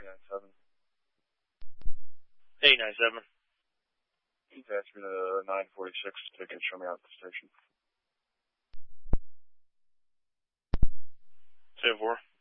397. 897. Can you pass me the 946 ticket, show me out the station. 10-4.